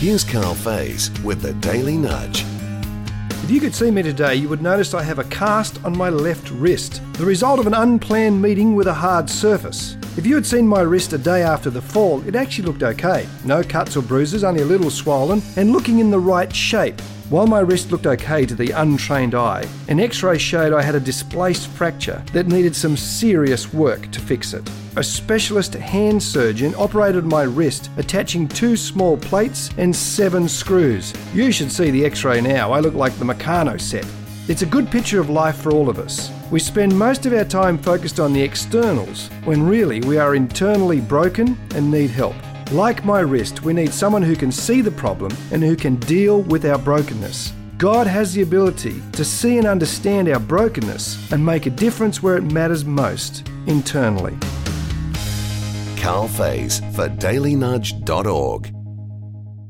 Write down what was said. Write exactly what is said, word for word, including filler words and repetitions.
Here's Carl Faze with the Daily Nudge. If you could see me today, you would notice I have a cast on my left wrist, the result of an unplanned meeting with a hard surface. If you had seen my wrist a day after the fall, it actually looked okay. No cuts or bruises, only a little swollen, and looking in the right shape. While my wrist looked okay to the untrained eye, an x-ray showed I had a displaced fracture that needed some serious work to fix it. A specialist hand surgeon operated my wrist, attaching two small plates and seven screws. You should see the x-ray now. I look like the Meccano set. It's a good picture of life for all of us. We spend most of our time focused on the externals, when really we are internally broken and need help. Like my wrist, we need someone who can see the problem and who can deal with our brokenness. God has the ability to see and understand our brokenness and make a difference where it matters most, internally. Carl Faze for daily nudge dot org.